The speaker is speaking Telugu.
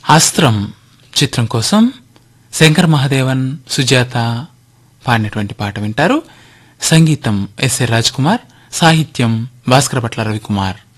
అస్త్రం చిత్రం కోసం శంకర్ మహాదేవన్, సుజాత పాడినటువంటి పాట వింటారు. సంగీతం ఎస్ఏ రాజ్ కుమార్, సాహిత్యం భాస్కర భట్ల రవికుమార్.